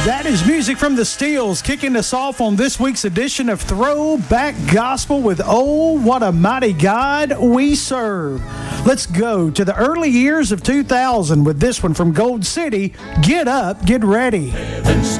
That is music from the Steels, kicking us off on this week's edition of Throwback Gospel with Oh, What a Mighty God We Serve. Let's go to the early years of 2000 with this one from Gold City, Get Up, Get Ready.